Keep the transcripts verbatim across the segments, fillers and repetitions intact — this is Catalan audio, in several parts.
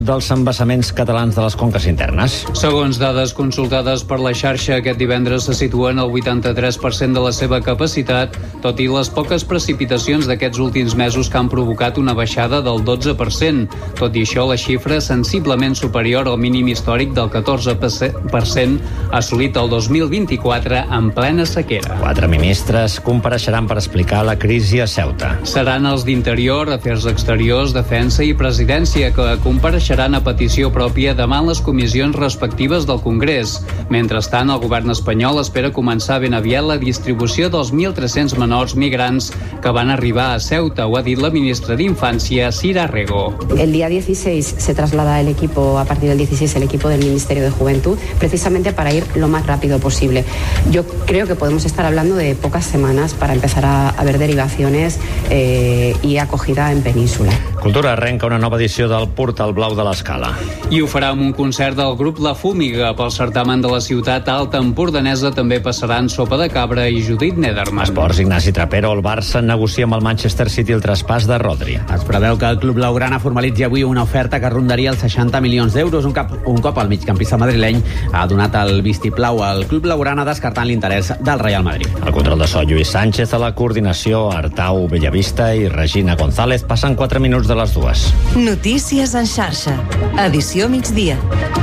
dels embassaments catalans de les conques internes. Segons dades consultades per la xarxa, aquest divendres se situen al vuitanta-tres per cent de la seva capacitat, tot i les poques precipitacions d'aquests últims mesos que han provocat una baixada del dotze per cent. Tot i això, la xifra és sensiblement superior al mínim històric del catorze per cent assolit el dos mil vint-i-quatre en plena sequera. Quatre ministres compareixeran per explicar la crisi a Ceuta. Seran els d'Interior, Afers Exteriors, Defensa i Presidència, que compareixeran seran a petició pròpia demà en les comissions respectives del Congrés. Mentrestant, el govern espanyol espera començar ben aviat la distribució dels mil tres-cents menors migrants que van arribar a Ceuta, ho ha dit la ministra d'Infància, Sira Rego. El día dieciséis se traslada el equipo, a partir del dieciséis, el equipo del Ministerio de Juventud, precisamente para ir lo más rápido posible. Yo creo que podemos estar hablando de pocas semanas para empezar a, a ver derivaciones eh, y acogida en península. Cultura arrenca una nova edició del Portal Blau de l'Escala. I ho farà amb un concert del grup La Fúmiga. Pel certamen de la ciutat alta empordanesa també passaran Sopa de Cabra i Judit Nederman. Esports, Ignasi Trapero. El Barça negocia amb el Manchester City el traspàs de Rodri. Es preveu que el club blaugrana formalitzi avui una oferta que rondaria els seixanta milions d'euros. Un, cap, un cop el migcampista madrileny ha donat el vistiplau al club blaugrana, descartant l'interès del Real Madrid. El control de so, Lluís Sánchez. A la coordinació, Artau Bellavista i Regina González. Passen quatre minuts de les dues. Notícies en xarxa. Edició migdia.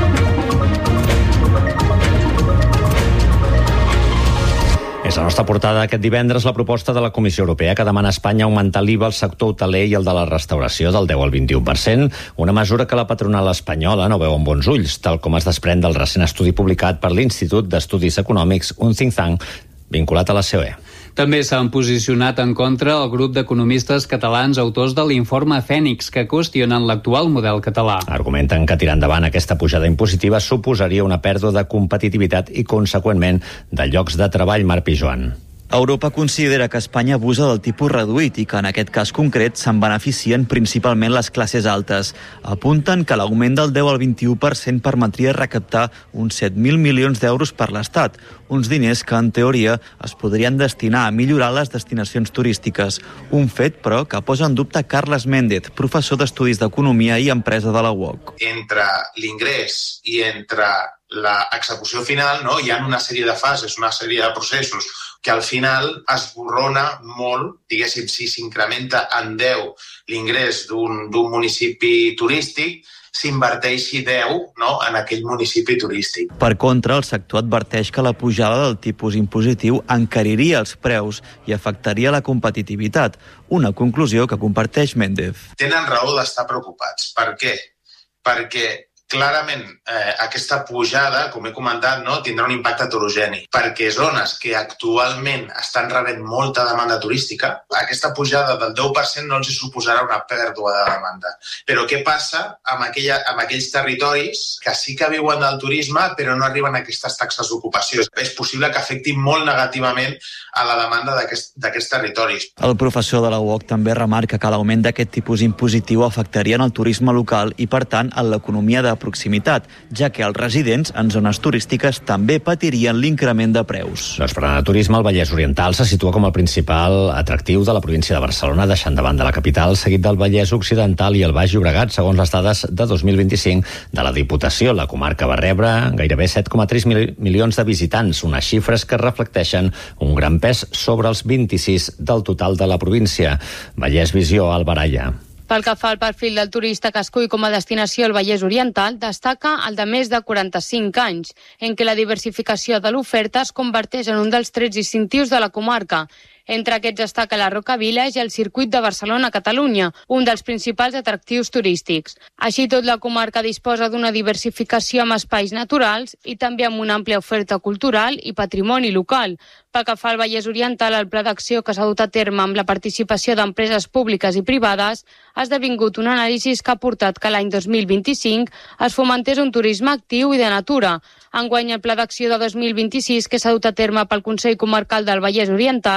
És la nostra portada aquest divendres la proposta de la Comissió Europea que demana a Espanya augmentar l'I V A al sector hoteler i el de la restauració del deu al vint-i-u per cent, una mesura que la patronal espanyola no veu amb bons ulls, tal com es desprèn del recent estudi publicat per l'Institut d'Estudis Econòmics, un think tank vinculat a la C O E. També s'han posicionat en contra el grup d'economistes catalans autors de l'informe Fènix, que qüestionen l'actual model català. Argumenten que tirar endavant aquesta pujada impositiva suposaria una pèrdua de competitivitat i, conseqüentment, de llocs de treball. Marc Pijoan. Europa considera que Espanya abusa del tipus reduït i que en aquest cas concret se'n beneficien principalment les classes altes. Apunten que l'augment del deu al vint-i-u per cent permetria recaptar uns set mil milions d'euros per l'Estat, uns diners que en teoria es podrien destinar a millorar les destinacions turístiques. Un fet, però, que posa en dubte Carles Méndez, professor d'Estudis d'Economia i Empresa de la U O C. Entre l'ingrés i entre l'execució final, no, hi ha una sèrie de fases, una sèrie de processos que al final es borrona molt, diguéssim, si s'incrementa en deu l'ingrés d'un d'un municipi turístic, s'inverteixi deu, no, en aquell municipi turístic. Per contra, el sector adverteix que la pujada del tipus impositiu encariria els preus i afectaria la competitivitat, una conclusió que comparteix Méndez. Tenen raó d'estar preocupats. Per què? Perquè clarament eh, aquesta pujada, com he comentat, no, tindrà un impacte heterogeni, perquè zones que actualment estan rebent molta demanda turística, aquesta pujada del deu per cent no els suposarà una pèrdua de demanda. Però què passa amb, aquella, amb aquells territoris que sí que viuen del turisme però no arriben a aquestes taxes d'ocupació? És possible que afecti molt negativament a la demanda d'aquests aquest territoris. El professor de la U O C també remarca que l'augment d'aquest tipus impositiu afectaria en el turisme local i, per tant, en l'economia de proximitat, ja que els residents en zones turístiques també patirien l'increment de preus. Doncs per anar a turisme, el Vallès Oriental se situa com el principal atractiu de la província de Barcelona, deixant davant de la capital, seguit del Vallès Occidental i el Baix Llobregat, segons les dades de dos mil vint-i-cinc de la Diputació. La comarca va rebre gairebé set coma tres mil milions de visitants, unes xifres que reflecteixen un gran pes sobre els vint-i-sis del total de la província. Vallès Visió, Albaralla. Pel que fa al perfil del turista que escull com a destinació el Vallès Oriental, destaca el de més de quaranta-cinc anys, en què la diversificació de l'oferta es converteix en un dels trets distintius de la comarca. Entre aquests destaca la Roca Village i el circuit de Barcelona-Catalunya, un dels principals atractius turístics. Així tot, la comarca disposa d'una diversificació amb espais naturals i també amb una àmplia oferta cultural i patrimoni local. Pel que fa al Vallès Oriental, el pla d'acció que s'ha dut a terme amb la participació d'empreses públiques i privades ha esdevingut un anàlisi que ha portat que l'any dos mil vint-i-cinc es fomentés un turisme actiu i de natura. Enguany, el pla d'acció de dos mil vint-i-sis, que s'ha dut a terme pel Consell Comarcal del Vallès Oriental,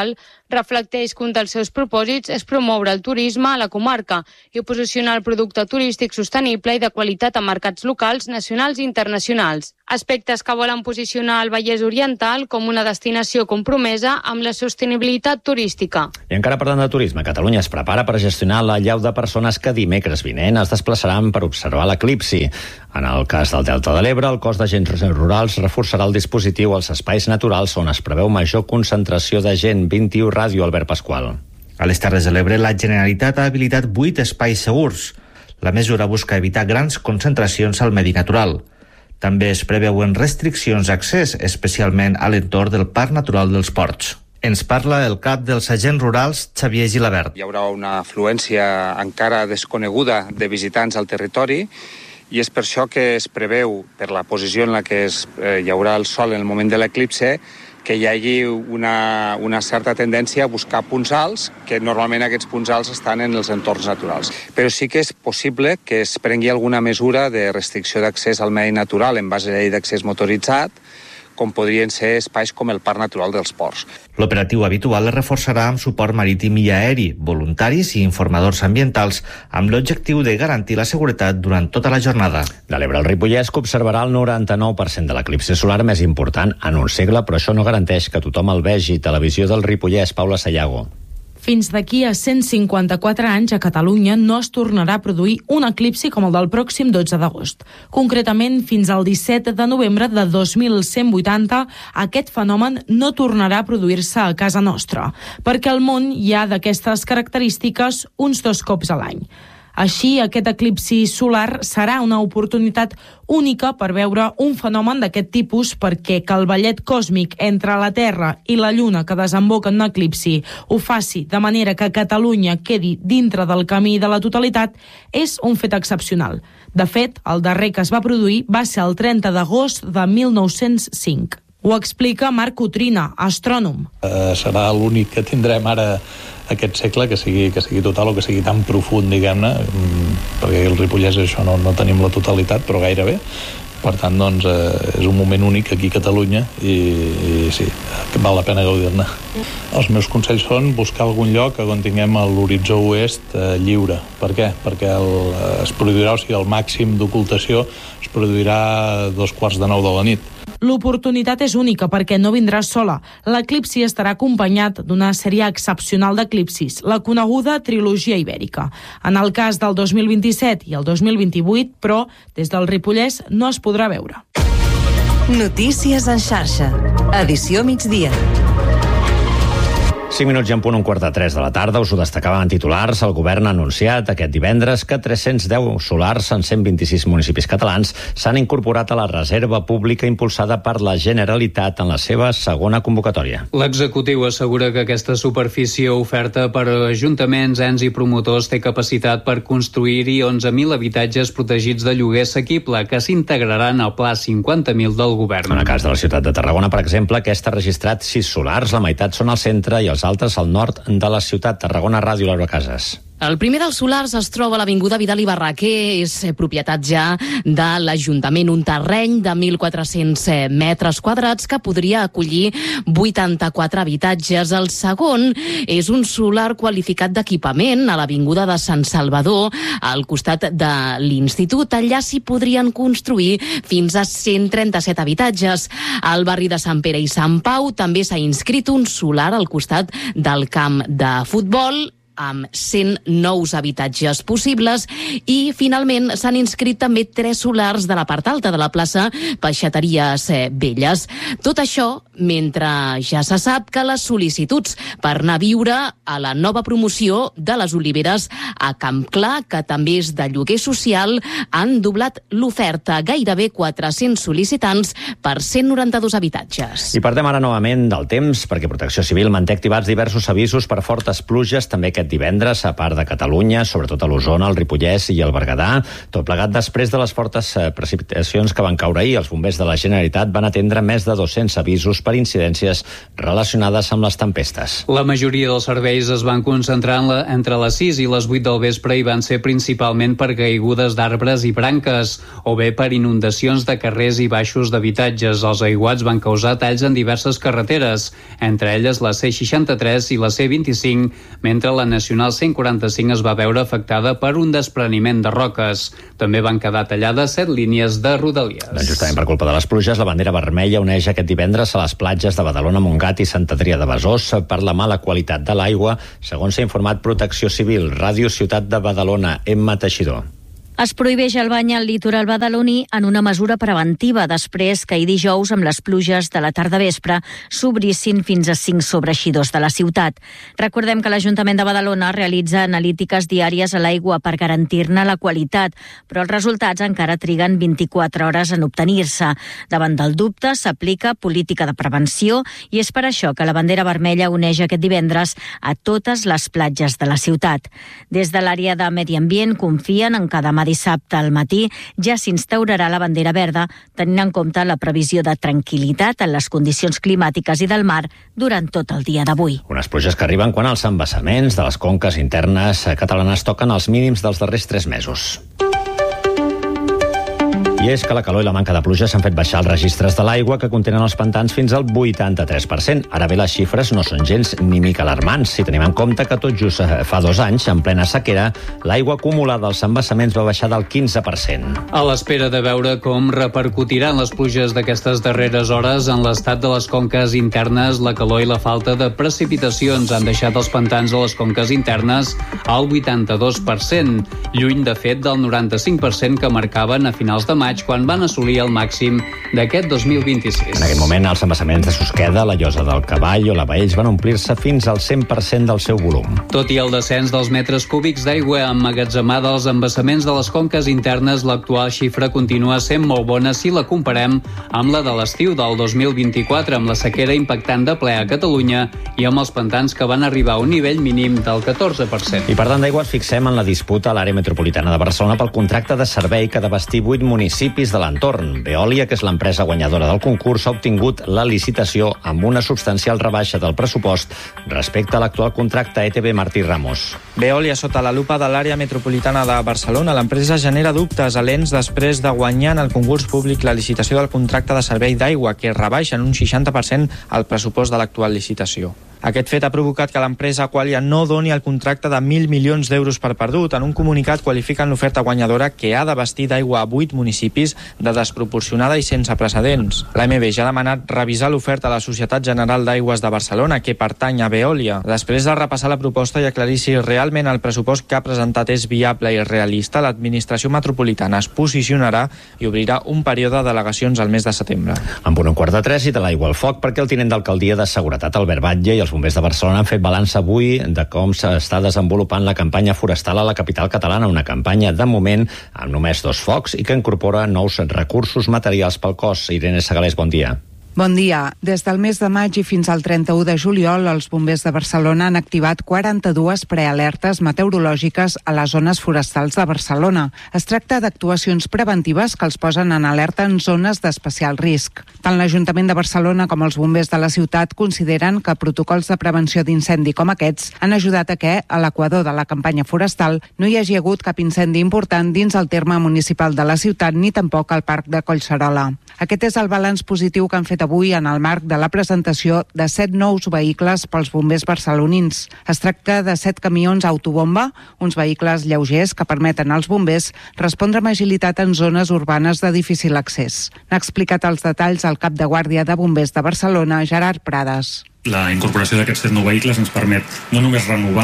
reflecteix que un dels seus propòsits és promoure el turisme a la comarca i posicionar el producte turístic sostenible i de qualitat a mercats locals, nacionals i internacionals. Aspectes que volen posicionar el Vallès Oriental com una destinació compromesa amb la sostenibilitat turística. I encara parlant de turisme, Catalunya es prepara per gestionar la llau de persones que dimecres vinent es desplaçaran per observar l'eclipsi. En el cas del Delta de l'Ebre, el cos d'agents rurals reforçarà el dispositiu als espais naturals on es preveu major concentració de gent. vint-i-u Ràdio, Albert Pasqual. A les Terres de l'Ebre, la Generalitat ha habilitat vuit espais segurs. La mesura busca evitar grans concentracions al medi natural. També es preveuen restriccions d'accés, especialment a l'entorn del Parc Natural dels Ports. Ens parla el cap dels agents rurals, Xavier Gilabert. Hi haurà una afluència encara desconeguda de visitants al territori i és per això que es preveu, per la posició en la que es, eh, hi haurà el sol en el moment de l'eclipse, que hi hagi una, una certa tendència a buscar punts alts, que normalment aquests punts alts estan en els entorns naturals. Però sí que és possible que es prengui alguna mesura de restricció d'accés al medi natural en base a la llei d'accés motoritzat, com podrien ser espais com el Parc Natural dels Ports. L'operatiu habitual es reforçarà amb suport marítim i aeri, voluntaris i informadors ambientals, amb l'objectiu de garantir la seguretat durant tota la jornada. De l'Ebre al Ripollès, que observarà el noranta-nou per cent de l'eclipsi solar més important en un segle, però això no garanteix que tothom el vegi. Televisió del Ripollès, Paula Sayago. Fins d'aquí a cent cinquanta-quatre anys a Catalunya no es tornarà a produir un eclipsi com el del pròxim dotze d'agost. Concretament, fins al disset de novembre de dos mil cent vuitanta, aquest fenomen no tornarà a produir-se a casa nostra, perquè al món hi ha d'aquestes característiques uns dos cops a l'any. Així, aquest eclipsi solar serà una oportunitat única per veure un fenomen d'aquest tipus, perquè que el ballet còsmic entre la Terra i la Lluna que desemboca en un eclipsi ho faci de manera que Catalunya quedi dintre del camí de la totalitat és un fet excepcional. De fet, el darrer que es va produir va ser el trenta d'agost de mil nou-cents cinc. Ho explica Marc Cotrina, astrònom. Uh, serà l'únic que tindrem ara aquest segle, que sigui, que sigui total o que sigui tan profund, diguem-ne, perquè el Ripollès això no, no tenim la totalitat, però gairebé. Per tant, doncs, eh, és un moment únic aquí a Catalunya i, i sí, val la pena gaudir-ne. Els meus consells són buscar algun lloc on tinguem l'horitzó oest eh, lliure. Per què? Perquè el, es produirà, o sigui, el màxim d'ocultació es produirà a dos quarts de nou de la nit. L'oportunitat és única perquè no vindrà sola. L'eclipsi estarà acompanyat d'una sèrie excepcional d'eclipsis, la coneguda trilogia ibèrica. En el cas del dos mil vint-i-set i el dos mil vint-i-vuit, però, des del Ripollès no es podrà veure. Notícies en xarxa. Edició migdia. cinc minuts i en punt, un quart de tres de la tarda. Us ho destacaven en titulars. El govern ha anunciat aquest divendres que tres-cents deu solars en cent vint-i-sis municipis catalans s'han incorporat a la reserva pública impulsada per la Generalitat en la seva segona convocatòria. L'executiu assegura que aquesta superfície oferta per ajuntaments, ens i promotors té capacitat per construir-hi onze mil habitatges protegits de lloguer assequible que s'integraran al Pla cinquanta mil del govern. En el cas de la ciutat de Tarragona, per exemple, aquesta ha registrat sis solars, la meitat són al centre i els altres al nord de la ciutat. Tarragona Ràdio, Laura Casas. El primer dels solars es troba a l'Avinguda Vidal i Barraquer, és propietat ja de l'Ajuntament, un terreny de mil quatre-cents metres quadrats que podria acollir vuitanta-quatre habitatges. El segon és un solar qualificat d'equipament a l'Avinguda de Sant Salvador, al costat de l'Institut. Allà s'hi podrien construir fins a cent trenta-set habitatges. Al barri de Sant Pere i Sant Pau també s'ha inscrit un solar al costat del camp de futbol, amb cent nous habitatges possibles, i finalment s'han inscrit també tres solars de la part alta de la plaça Peixateries Velles. Tot això mentre ja se sap que les sol·licituds per anar a viure a la nova promoció de les Oliveres a Camp Clar, que també és de lloguer social, han doblat l'oferta, gairebé quatre-cents sol·licitants per cent noranta-dos habitatges. I parlem ara novament del temps, perquè Protecció Civil manté activats diversos avisos per fortes pluges també aquest aquest divendres, a part de Catalunya, sobretot a l'Osona, el Ripollès i el Berguedà. Tot plegat després de les fortes precipitacions que van caure ahir. Els bombers de la Generalitat van atendre més de dos-cents avisos per incidències relacionades amb les tempestes. La majoria dels serveis es van concentrar en la, entre les sis i les vuit del vespre i van ser principalment per caigudes d'arbres i branques o bé per inundacions de carrers i baixos d'habitatges. Els aiguats van causar talls en diverses carreteres, entre elles la C seixanta-tres i la C vint-i-cinc, mentre la Nacional cent quaranta-cinc es va veure afectada per un despreniment de roques. També van quedar tallades set línies de rodalies. Doncs justament per culpa de les pluges, la bandera vermella uneix aquest divendres a les platges de Badalona, Montgat i Sant Adrià de Besòs per la mala qualitat de l'aigua, segons s'ha informat Protecció Civil. Ràdio Ciutat de Badalona, Emma Teixidor. Es prohibeix el bany al litoral badaloní en una mesura preventiva després que ahir dijous, amb les pluges de la tarda-vespre, s'obrissin fins a cinc sobreeixidors de la ciutat. Recordem que l'Ajuntament de Badalona realitza analítiques diàries a l'aigua per garantir-ne la qualitat, però els resultats encara triguen vint-i-quatre hores en obtenir-se. Davant del dubte, s'aplica política de prevenció i és per això que la bandera vermella uneix aquest divendres a totes les platges de la ciutat. Des de l'àrea de Medi Ambient confien en que demà dissabte al matí ja s'instaurarà la bandera verda, tenint en compte la previsió de tranquil·litat en les condicions climàtiques i del mar durant tot el dia d'avui. Unes pluges que arriben quan els embassaments de les conques internes catalanes toquen els mínims dels darrers tres mesos. I és que la calor i la manca de pluja s'han fet baixar els registres de l'aigua que contenen els pantans fins al vuitanta-tres per cent. Ara bé, les xifres no són gens ni mica alarmants, si tenim en compte que tot just fa dos anys, en plena sequera, l'aigua acumulada als embassaments va baixar del quinze per cent. A l'espera de veure com repercutiran les pluges d'aquestes darreres hores en l'estat de les conques internes, la calor i la falta de precipitacions han deixat els pantans a les conques internes al vuitanta-dos per cent, lluny de fet del noranta-cinc per cent que marcaven a finals de maig quan van assolir el màxim d'aquest dos mil vint-i-sis. En aquell moment, els embassaments de Susqueda, la Llosa del Cavall o la Baells van omplir-se fins al cent per cent del seu volum. Tot i el descens dels metres cúbics d'aigua emmagatzemada als embassaments de les conques internes, l'actual xifra continua sent molt bona si la comparem amb la de l'estiu del dos mil vint-i-quatre, amb la sequera impactant de ple a Catalunya i amb els pantans que van arribar a un nivell mínim del catorze per cent. I per tant d'aigua ens fixem en la disputa a l'àrea metropolitana de Barcelona pel contracte de servei que ha d'abastir vuit municipis de l'entorn. Veolia, que és l'empresa guanyadora del concurs, ha obtingut la licitació amb una substancial rebaixa del pressupost respecte a l'actual contracte. E T V, Martí Ramos. Veolia, sota la lupa de l'àrea metropolitana de Barcelona, l'empresa genera dubtes a l'ens després de guanyar en el concurs públic la licitació del contracte de servei d'aigua, que rebaixa en un seixanta per cent el pressupost de l'actual licitació. Aquest fet ha provocat que l'empresa Aqualia no doni el contracte de mil milions d'euros per perdut. En un comunicat qualifiquen l'oferta guanyadora, que ha d'abastir d'aigua a vuit municipis, de desproporcionada i sense precedents. L'A M B ja ha demanat revisar l'oferta a la Societat General d'Aigües de Barcelona, que pertany a Veolia. Després de repassar la proposta i aclarir si realment el pressupost que ha presentat és viable i realista, l'administració metropolitana es posicionarà i obrirà un període d'al·legacions al mes de setembre. En punt un quart de tres i de l'aigua al foc, perquè el tinent d'alcaldia de Seguretat, Albert Batlle, i els bombers de Barcelona han fet balanç avui de com s'està desenvolupant la campanya forestal a la capital catalana, una campanya de moment amb només dos focs i que incorpora nous recursos materials pel cos. Irene Segalés, bon dia. Bon dia. Des del mes de maig i fins al trenta-u de juliol, els bombers de Barcelona han activat quaranta-dues prealertes meteorològiques a les zones forestals de Barcelona. Es tracta d'actuacions preventives que els posen en alerta en zones d'especial risc. Tant l'Ajuntament de Barcelona com els bombers de la ciutat consideren que protocols de prevenció d'incendi com aquests han ajudat a que, a l'equador de la campanya forestal, no hi hagi hagut cap incendi important dins el terme municipal de la ciutat ni tampoc al Parc de Collserola. Aquest és el balanç positiu que han fet avui en el marc de la presentació de set nous vehicles pels bombers barcelonins. Es tracta de set camions autobomba, uns vehicles lleugers que permeten als bombers respondre amb agilitat en zones urbanes de difícil accés. N'ha explicat els detalls el cap de guàrdia de bombers de Barcelona, Gerard Prades. La incorporació d'aquests set nous vehicles ens permet no només renovar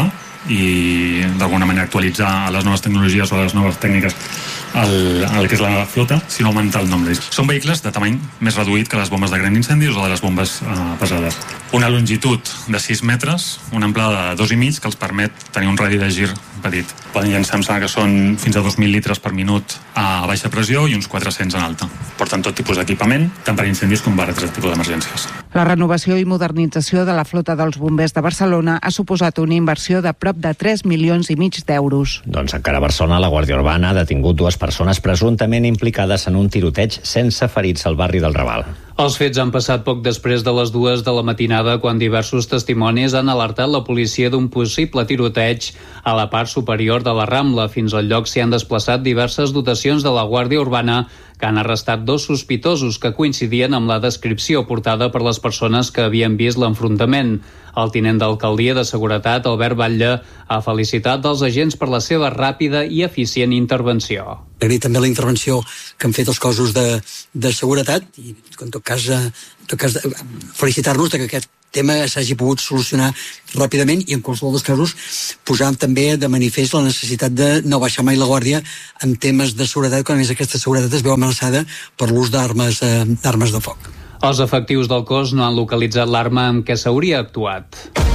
i d'alguna manera actualitzar a les noves tecnologies o a les noves tècniques el, el que és la flota, sinó augmentar el nombre. Són vehicles de tamany més reduït que les bombes de gran incendis o de les bombes eh, pesades. Una longitud de sis metres, una amplada de dos i mig que els permet tenir un radi de gir petit. Poden llançar, em sembla que són fins a dos mil litres per minut a baixa pressió i uns quatre-cents en alta. Porten tot tipus d'equipament, tant per incendis com per altres tipus d'emergències. La renovació i modernització de la flota dels bombers de Barcelona ha suposat una inversió de prop prop de tres milions i mig d'euros. Doncs encara a Barcelona, la Guàrdia Urbana ha detingut dues persones presumptament implicades en un tiroteig sense ferits al barri del Raval. Els fets han passat poc després de les dues de la matinada, quan diversos testimonis han alertat la policia d'un possible tiroteig a la part superior de la Rambla. Fins al lloc s'hi han desplaçat diverses dotacions de la Guàrdia Urbana, que han arrestat dos sospitosos que coincidien amb la descripció portada per les persones que havien vist l'enfrontament. El tinent d'alcaldia de Seguretat, Albert Batlle, ha felicitat els agents per la seva ràpida i eficient intervenció. Agrair també la intervenció que han fet els cossos de, de seguretat i, en tot cas, en tot cas felicitar-nos que aquest tema s'hagi pogut solucionar ràpidament i en qualsevol dels casos posar també de manifest la necessitat de no baixar mai la guàrdia en temes de seguretat, quan a més aquesta seguretat es veu amenaçada per l'ús d'armes eh, d'armes de foc. Els efectius del cos no han localitzat l'arma amb què s'hauria actuat.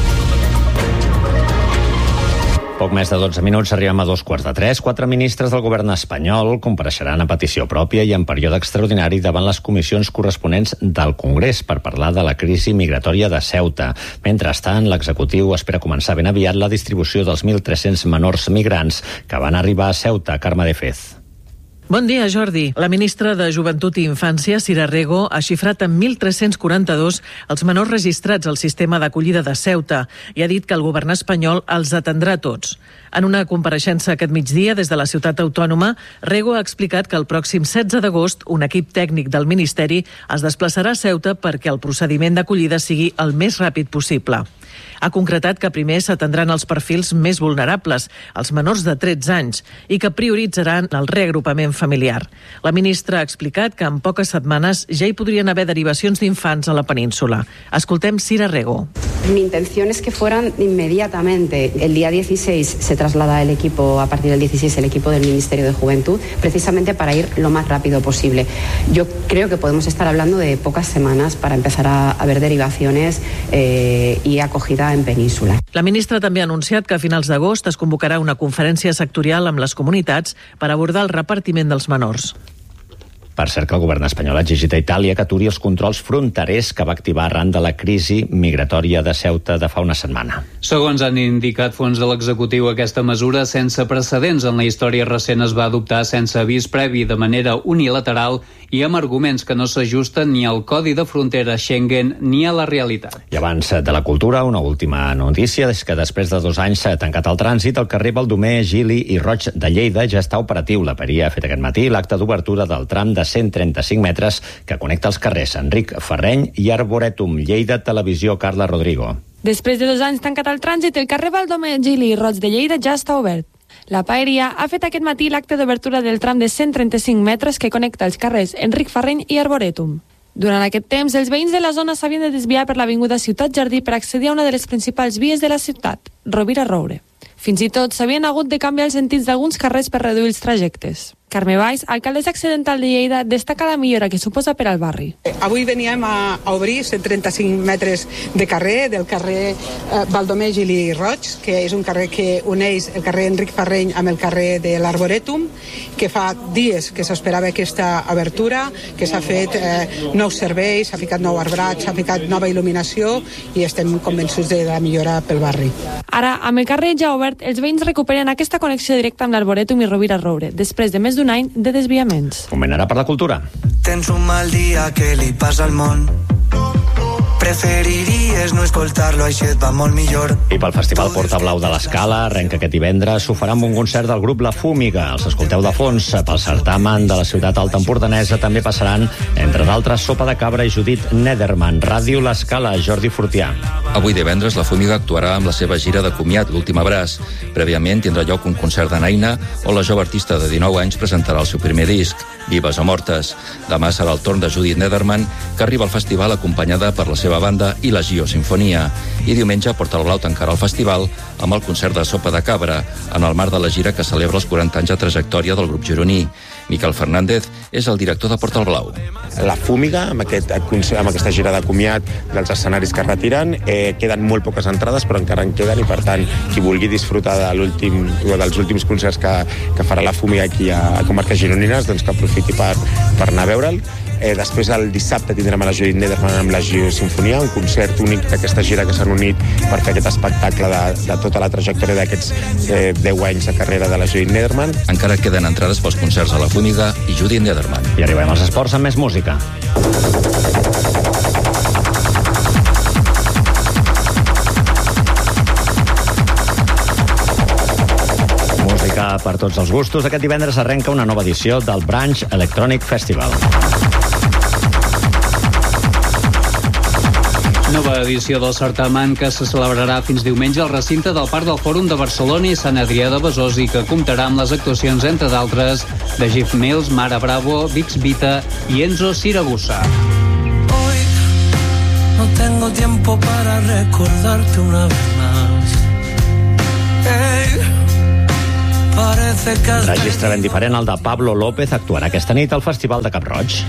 Poc més de dotze minuts, arribem a dos quarts de tres. Quatre ministres del govern espanyol compareixeran a petició pròpia i en període extraordinari davant les comissions corresponents del Congrés per parlar de la crisi migratòria de Ceuta. Mentrestant, l'executiu espera començar ben aviat la distribució dels mil tres-cents menors migrants que van arribar a Ceuta. Carme de Fez. Bon dia, Jordi. La ministra de Joventut i Infància, Sira Rego, ha xifrat en mil tres-cents quaranta-dos els menors registrats al sistema d'acollida de Ceuta i ha dit que el govern espanyol els atendrà tots. En una compareixença aquest migdia des de la ciutat autònoma, Rego ha explicat que el pròxim setze d'agost un equip tècnic del Ministeri es desplaçarà a Ceuta perquè el procediment d'acollida sigui el més ràpid possible. Ha concretat que primer s'atendran els perfils més vulnerables, els menors de tretze anys, i que prioritzaran el reagrupament familiar. La ministra ha explicat que en poques setmanes ja hi podrien haver derivacions d'infants a la península. Escoltem Sira Rego. Mi intención es que fueran inmediatamente. El día dieciséis se traslada el equipo, a partir del dieciséis, el equipo del Ministerio de Juventud, precisamente para ir lo más rápido posible. Yo creo que podemos estar hablando de pocas semanas para empezar a, a ver derivaciones eh, y acogida en península. La ministra també ha anunciat que a finals d'agost es convocarà una conferència sectorial amb les comunitats per abordar el repartiment dels menors. Per cert, que el govern espanyol ha exigit a Itàlia que aturi els controls fronterers que va activar arran de la crisi migratòria de Ceuta de fa una setmana. Segons han indicat fons de l'executiu, aquesta mesura sense precedents en la història recent es va adoptar sense avís previ, de manera unilateral i amb arguments que no s'ajusten ni al Codi de Frontera Schengen ni a la realitat. I abans de la cultura, una última notícia és que després de dos anys s'ha tancat el trànsit, el carrer Baldomer, Gili i Roig de Lleida ja està operatiu. La Peria ha fet aquest matí l'acte d'obertura del tram de cent trenta-cinc metres que connecta els carrers Enric Ferreny i Arboretum. Lleida Televisió, Carla Rodrigo. Després de dos anys tancat el trànsit, el carrer Baldomer, Gili i Roig de Lleida ja està obert. La Paeria ha fet aquest matí l'acte d'obertura del tram de cent trenta-cinc metres que connecta els carrers Enric Ferreny i Arboretum. Durant aquest temps, els veïns de la zona s'havien de desviar per l'avinguda Ciutat Jardí per accedir a una de les principals vies de la ciutat, Rovira Roure. Fins i tot s'havien hagut de canviar els sentits d'alguns carrers per reduir els trajectes. Carme Valls, alcaldessa accidental de Lleida, destaca la millora que suposa per al barri. Avui veníem a, a obrir cent trenta-cinc metres de carrer, del carrer eh, Baldomer, Gili i Roig, que és un carrer que uneix el carrer Enric Ferreny amb el carrer de l'Arboretum, que fa dies que s'esperava aquesta obertura, que s'ha fet eh, nous serveis, s'ha ficat nou arbrat, s'ha ficat nova il·luminació i estem convençuts de la millora pel barri. Ara, amb el carrer ja obert, els veïns recuperen aquesta connexió directa amb l'Arboretum i Rovira Roure, després de més d'un any de desviaments. Moment ara per la cultura. Tens un mal dia que li passa al món. Preferiries no escoltar-lo, així et va molt millor. I pel Festival Porta Blau de l'Escala, arrenca aquest divendres, s'ho farà amb un concert del grup La Fúmiga. Els escolteu de fons. Pel certamen de la ciutat alta empordanesa també passaran, entre d'altres, Sopa de Cabra i Judit Nederman. Ràdio L'Escala, Jordi Fortià. Avui divendres La Fúmiga actuarà amb la seva gira de comiat, L'últim abraç. Prèviament tindrà lloc un concert de Naina, on la jove artista de dinou anys presentarà el seu primer disc, Vives o Mortes. Demà serà el torn de Judit Nederman, que arriba al festival acompanyada per la seva banda i la Gio Sinfonia. I diumenge Porta el Blau tancarà el festival amb el concert de Sopa de Cabra, en el marc de la gira que celebra els quaranta anys de trajectòria del grup gironí. Miquel Fernández és el director de Porta el Blau. La Fúmiga, amb, aquest, amb aquesta gira de comiat dels escenaris que es retiren, eh, queden molt poques entrades, però encara en queden, i per tant, qui vulgui disfrutar de l'últim, dels últims concerts que, que farà la Fúmiga aquí a, a Comarques Gironines, doncs que aprofiti per, per anar a veure'l. Eh, després, el dissabte, tindrem a la Judith Nederman amb la Geosinfonia, un concert únic d'aquesta gira que s'han unit per fer aquest espectacle de, de tota la trajectòria d'aquests eh, deu anys de carrera de la Judith Nederman. Encara queden entrades pels concerts a la Fúmiga i Judith Nederman. I arribem als esports amb més música. Música per tots els gustos. Aquest divendres arrenca una nova edició del Branch Electronic Festival. Nova edició del certamen que se celebrarà fins diumenge al recinte del Parc del Fòrum de Barcelona i Sant Adrià de Besòs i que comptarà amb les actuacions, entre d'altres, de Jeff Mills, Mara Bravo, Vix Vita i Enzo Siragusa. Hoy no tengo tiempo para recordarte una vez más. Hey, parece que has Registre ben diferent al de Pablo López actuarà aquesta nit al Festival de Cap-roig.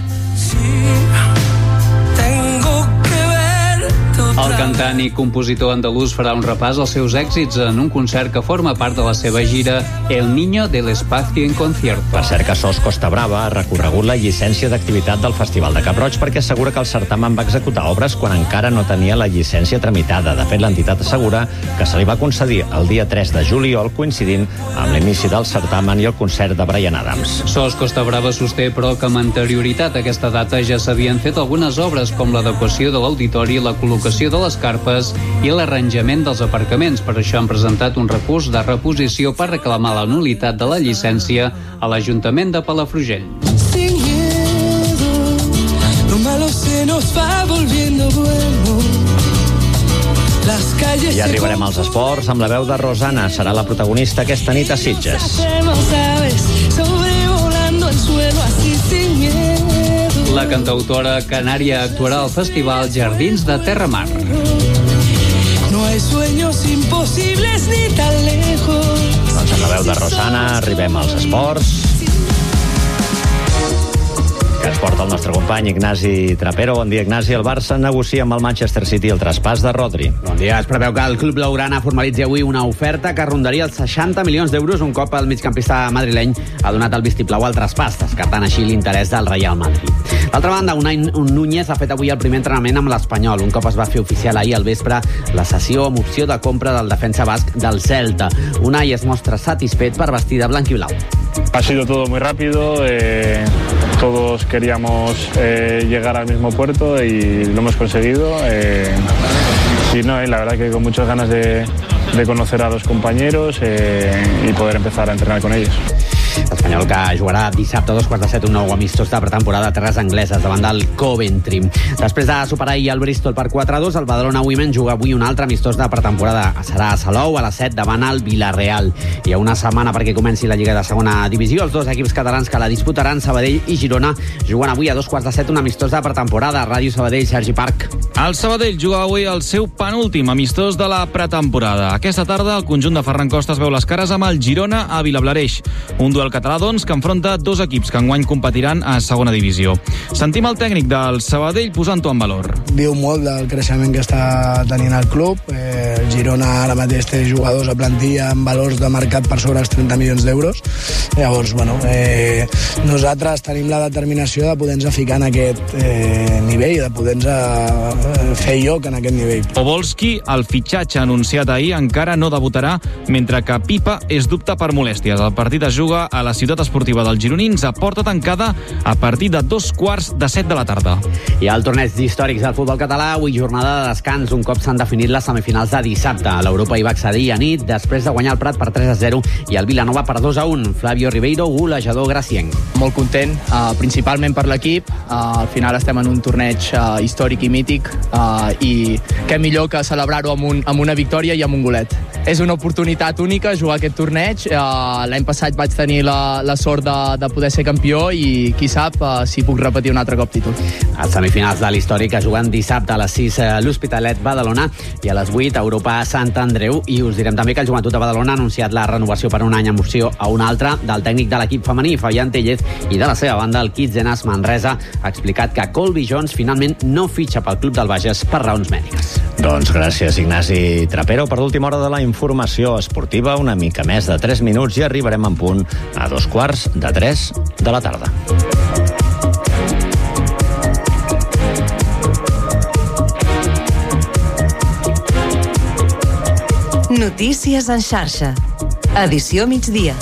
El cantant i compositor andalús farà un repàs als seus èxits en un concert que forma part de la seva gira El Niño del Espacio en Concierto. Per cert que Sos Costa Brava ha recorregut la llicència d'activitat del Festival de Cap-roig perquè assegura que el certamen va executar obres quan encara no tenia la llicència tramitada. De fet, l'entitat assegura que se li va concedir el dia tres de juliol, coincidint amb l'inici del certamen i el concert de Bryan Adams. Sos Costa Brava sosté, però, que amb anterioritat a aquesta data ja s'havien fet algunes obres com l'adequació de l'auditori, la col·locació de les carpes i l'arranjament dels aparcaments. Per això han presentat un recurs de reposició per reclamar la nul·litat de la llicència a l'Ajuntament de Palafrugell. Sin miedo, lo malo se nos va volviendo bueno. Las calles. I arribarem als esports amb la veu de Rosana. Serà la protagonista aquesta nit a Sitges. Sobrevolando el suelo así sin miedo. La cantautora canària actuarà al festival Jardins de Terramar. No hay sueños imposibles ni tan lejos. Doncs amb la veu de Rosana arribem als esports, que ens porta el nostre company Ignasi Trapero. Bon dia, Ignasi. El Barça negocia amb el Manchester City el traspàs de Rodri. Bon dia. Es preveu que el club blaugrana formalitzi avui una oferta que rondaria els seixanta milions d'euros un cop el migcampista madrileny ha donat el vistiplau al traspàs, descartant així l'interès del Real Madrid. D'altra banda, Unai Núñez ha fet avui el primer entrenament amb l'Espanyol, un cop es va fer oficial ahir al vespre la cessió amb opció de compra del defensa basc del Celta. Unai es mostra satisfet per vestir de blanc i blau. Ha sido todo muy rápido, eh, todos queríamos eh, llegar al mismo puerto y lo hemos conseguido. Eh, y no, eh, la verdad que con muchas ganas de, de conocer a los compañeros eh, y poder empezar a entrenar con ellos. L'Espanyol que jugarà dissabte a dos quarts de set un nou amistós de pretemporada a terres angleses davant del Coventry. Després de superar ahir el Bristol per quatre a dos, el Badalona Women juga avui un altre amistós de pretemporada. Serà a Salou a les set davant el Villarreal. Hi ha una setmana perquè comenci la Lliga de Segona Divisió. Els dos equips catalans que la disputaran, Sabadell i Girona, juguen avui a dos quarts de set un amistós de pretemporada. Ràdio Sabadell, Sergi Parc. El Sabadell juga avui el seu penúltim amistós de la pretemporada. Aquesta tarda el conjunt de Ferran Costa es veu les cares amb el Girona a Vilablareix. Un duel català, doncs, que enfronta dos equips que enguany competiran a segona divisió. Sentim el tècnic del Sabadell posant-ho en valor. Diu molt del creixement que està tenint el club. Eh, el Girona ara mateix té jugadors a plantilla amb valors de mercat per sobre els trenta milions d'euros. Llavors, bueno, eh, nosaltres tenim la determinació de poder-nos ficar en aquest eh, nivell, de poder-nos eh, fer lloc en aquest nivell. Obolski, el fitxatge anunciat ahir, encara no debutarà, mentre que Pipa és dubte per molèsties. El partit es juga a la ciutat esportiva dels gironins a porta tancada a partir de dos quarts de set de la tarda. I al torneig històrics del futbol català, avui jornada de descans, un cop s'han definit les semifinals de dissabte. L'Europa hi va accedir a nit després de guanyar el Prat per tres a zero i el Vilanova per dos a un. Flavio Ribeiro, golejador gracienc. Molt content, uh, principalment per l'equip. Uh, al final estem en un torneig uh, històric i mític uh, i què millor que celebrar-ho amb, un, amb una victòria i amb un golet. És una oportunitat única jugar aquest torneig. Uh, l'any passat vaig tenir la, la sort de, de poder ser campió i qui sap uh, si puc repetir un altre cop títol. Els semifinals de l'històric es juguen dissabte a les sis a l'Hospitalet Badalona i a les vuit a Europa Sant Andreu. I us direm també que el Joventut de Badalona ha anunciat la renovació per un any amb opció a un altre del tècnic de l'equip femení, Fabián Tellez, i de la seva banda el Kitzenas Manresa ha explicat que Colby Jones finalment no fitxa pel club del Bages per raons mèdiques. Doncs gràcies, Ignasi Trapero. Per l'última hora de la informació esportiva, una mica més de tres minuts i arribarem en punt a dos quarts de tres de la tarda. Notícies en xarxa. Edició migdia.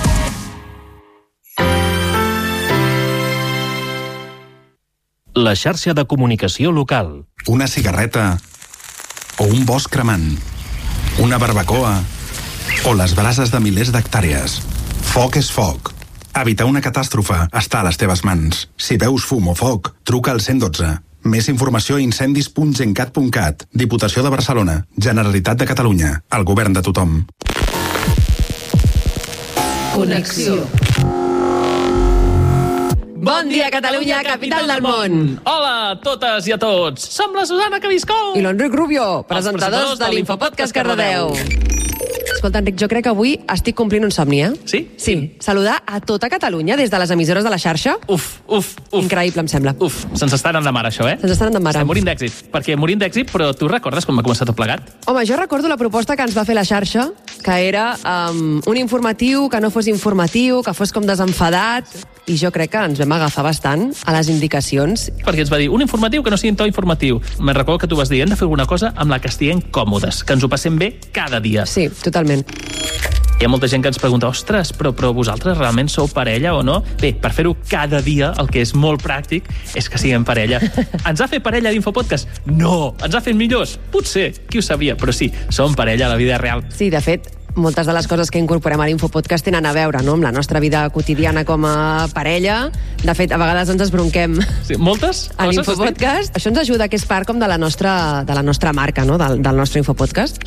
La xarxa de comunicació local. Una cigarreta o un bosc cremant. Una barbacoa o les brases de milers d'hectàrees. Foc és foc. Evitar una catàstrofe està a les teves mans. Si veus fum o foc, truca al cent dotze. Més informació a incendis punt gencat punt cat. Diputació de Barcelona. Generalitat de Catalunya. El govern de tothom. Connexió. Bon dia, Catalunya, capital del món. Hola a totes i a tots. Som la Susana Cabiscó. I l'Enric Rubio, presentadors de l'Infopodcast Cardedeu. Escolta, Enric, jo crec que avui estic complint un somni, eh? Sí? Sí. Saludar a tota Catalunya des de les emissores de la xarxa. Uf, uf, uf. Increïble, em sembla. Uf, se'ns està anant de mare, això, eh? Se'ns està anant de mare. Estem morint d'èxit. Perquè morint d'èxit, però tu recordes com va començar tot plegat? Home, jo recordo la proposta que ens va fer la xarxa, que era um, un informatiu que no fos informatiu, que fos com desenfadat, i jo crec que ens vam agafar bastant a les indicacions. Perquè ens va dir, un informatiu que no sigui en to informatiu. Me'n recordo que tu vas dir, hem de fer alguna cosa amb la que estiguem còmodes, que ens ho passem bé cada dia. Sí, totalment. Hi ha molta gent que ens pregunta, ostres, però, però vosaltres realment sou parella o no? Bé, per fer-ho cada dia, el que és molt pràctic és que siguem parella. Ens ha fet parella d'Infopodcast? No! Ens ha fet millors? Potser, qui ho sabia, però sí, som parella a la vida real. Sí, de fet, moltes de les coses que incorporem a l'Infopodcast tenen a veure, no?, amb la nostra vida quotidiana com a parella. De fet, a vegades ens esbronquem. Sí, moltes a l'Infopodcast. Això ens ajuda, que és part com de la nostra, de la nostra marca, no?, del, del nostre Infopodcast.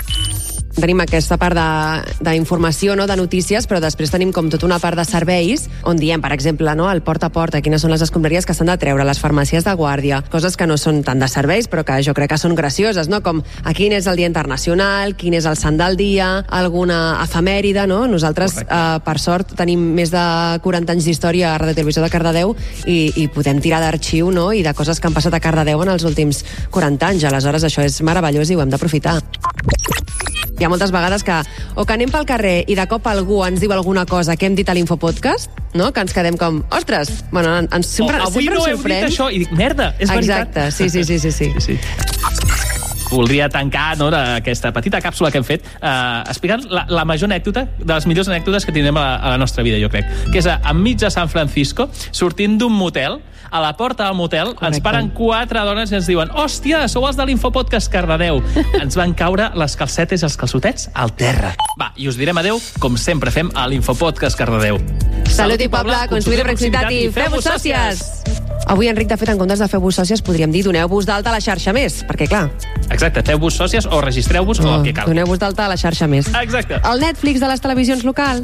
Tenim aquesta part d'informació, no?, de notícies, però després tenim com tota una part de serveis on diem, per exemple, no?, el porta a porta, quines són les escombraries que s'han de treure, les farmàcies de guàrdia, coses que no són tant de serveis, però que jo crec que són gracioses, no?, com a quin és el dia internacional, quin és el sant del dia, alguna efemèride, no? Nosaltres, eh, per sort, tenim més de quaranta anys d'història a Ràdio Televisió de Cardedeu i, i podem tirar d'arxiu, no?, i de coses que han passat a Cardedeu en els últims quaranta anys. Aleshores, això és meravellós i ho hem d'aprofitar. Hi ha moltes vegades que o que anem pel carrer i de cop algú ens diu alguna cosa que hem dit a l'Infopodcast, no?, que ens quedem com, ostres, bueno, ens sempre, oh, avui sempre no ens heu sorprèn. dit això, i dic, merda, és veritat. Exacte, sí, sí, sí, sí, sí. sí, sí. Voldria tancar, no, aquesta petita càpsula que hem fet eh, explicant la, la major anècdota, de les millors anècdotes que tindrem a la, a la nostra vida, jo crec, que és a, enmig de San Francisco, sortint d'un motel, a la porta del motel, correcte, ens paren quatre dones i ens diuen, hòstia, sou els de l'Infopodcast Cardedeu. Ens van caure les calcetes i els calçotets al terra. Va, i us direm adeu, com sempre fem a l'Infopodcast Cardedeu. Salut i poble, construir proximitat i feu-vos sòcies! Avui, Enric, de fet, en comptes de feu-vos sòcies, podríem dir doneu-vos d'alta a la xarxa més, perquè, clar... Exacte, feu-vos sòcies o registreu-vos oh, o el que cal. Doneu-vos d'alta a la xarxa més. Exacte. El Netflix de les televisions locals.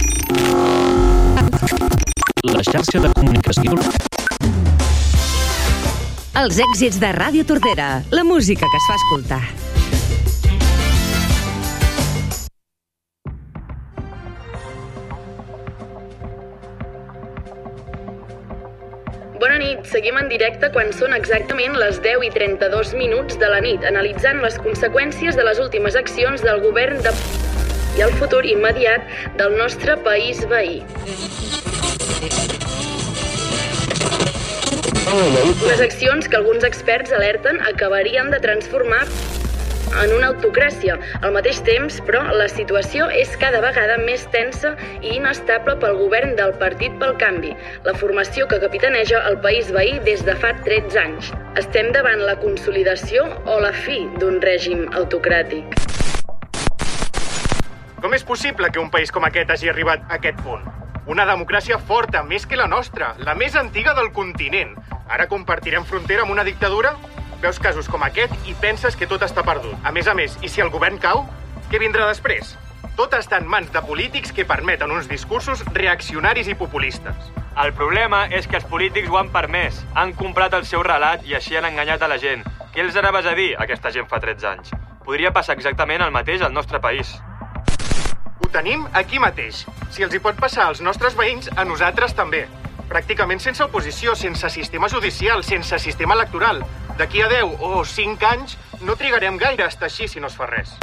La xarxa de comunicació. Els èxits de Ràdio Tordera, la música que es fa escoltar. Bona nit, seguim en directe quan són exactament les deu i trenta-dos minuts de la nit, analitzant les conseqüències de les últimes accions del govern de... i el futur immediat del nostre país veí. Unes accions que alguns experts alerten acabarien de transformar en una autocràcia. Al mateix temps, però, la situació és cada vegada més tensa i inestable pel govern del Partit pel Canvi, la formació que capitaneja el país veí des de fa tretze anys. Estem davant la consolidació o la fi d'un règim autocràtic. Com és possible que un país com aquest hagi arribat a aquest punt? Una democràcia forta, més que la nostra, la més antiga del continent. Ara compartirem frontera amb una dictadura? Veus casos com aquest i penses que tot està perdut. A més a més, i si el govern cau, què vindrà després? Tot està en mans de polítics que permeten uns discursos reaccionaris i populistes. El problema és que els polítics ho han permès. Han comprat el seu relat i així han enganyat a la gent. Què els anaves a dir, aquesta gent fa tretze anys? Podria passar exactament el mateix al nostre país. Ho tenim aquí mateix. Si els hi pot passar als nostres veïns, a nosaltres també. Pràcticament sense oposició, sense sistema judicial, sense sistema electoral. D'aquí a deu o cinc anys no trigarem gaire a estar així si no es fa res.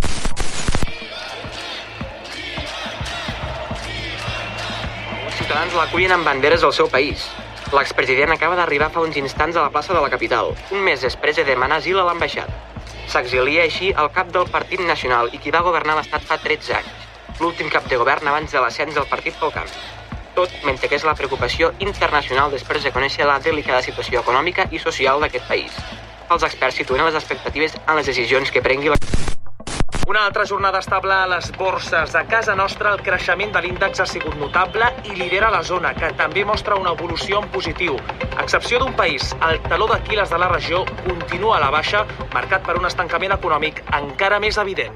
Els ciutadans l'acullen amb banderes del seu país. L'expresident acaba d'arribar fa uns instants a la plaça de la capital. Un mes després de demanar asil a l'ambaixada. S'exilia així el cap del Partit Nacional i qui va governar l'Estat fa tretze anys, l'últim cap de govern abans de l'ascens del Partit pel Canvi. Tot mentre que és la preocupació internacional després de conèixer la delicada situació econòmica i social d'aquest país. Els experts situen les expectatives en les decisions que prengui la... Una altra jornada estable a les borses. A casa nostra el creixement de l'índex ha sigut notable i lidera la zona, que també mostra una evolució en positiu. A excepció d'un país, el taló d'Aquil·les de la regió continua a la baixa, marcat per un estancament econòmic encara més evident.